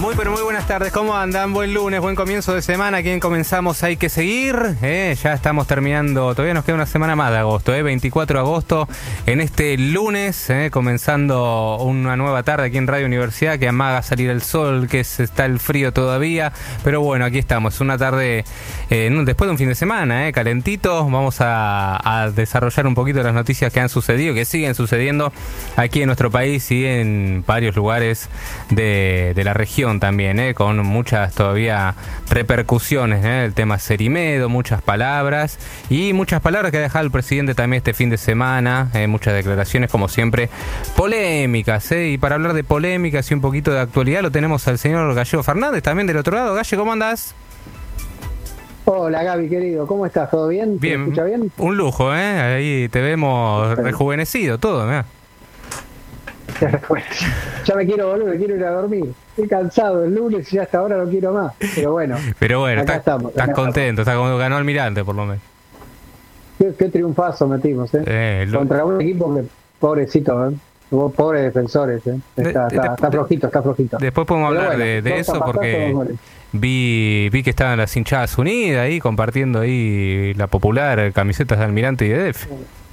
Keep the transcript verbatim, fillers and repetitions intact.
Muy pero muy buenas tardes, ¿cómo andan? Buen lunes, buen comienzo de semana. ¿Quién comenzamos? Hay que seguir. Eh, ya estamos terminando, todavía nos queda una semana más de agosto, eh, veinticuatro de agosto, en este lunes, eh, comenzando una nueva tarde aquí en Radio Universidad, que amaga salir el sol, que es, está el frío todavía, pero bueno, aquí estamos, una tarde, eh, después de un fin de semana, eh, calentito. Vamos a, a desarrollar un poquito las noticias que han sucedido, que siguen sucediendo aquí en nuestro país y en varios lugares de, de la región también, eh, con muchas todavía repercusiones, eh, el tema Cerimedo, muchas palabras y muchas palabras que ha dejado el presidente también este fin de semana, eh, muchas declaraciones como siempre polémicas, eh, y para hablar de polémicas y un poquito de actualidad lo tenemos al señor Gallego Fernández también del otro lado. Galle, ¿cómo andás? Hola Gaby, querido, ¿cómo estás? ¿Todo bien? Bien, ¿Te escucha bien? Un lujo, eh, ahí te vemos rejuvenecido todo, ¿eh? Ya me quiero volver, me quiero ir a dormir. Estoy cansado el lunes y ya hasta ahora no quiero más. Pero bueno, pero bueno, acá está, estamos, estás acá contento, estás como ganó Almirante por lo menos. Qué, qué triunfazo metimos, ¿eh? eh lo... Contra un equipo que, pobrecito, ¿eh? Hubo pobres defensores, ¿eh? Está, de, está, de, está flojito, está flojito. Después podemos pero hablar bueno, de, de eso porque vi vi que estaban las hinchadas unidas ahí compartiendo ahí la popular camisetas de Almirante y de D F.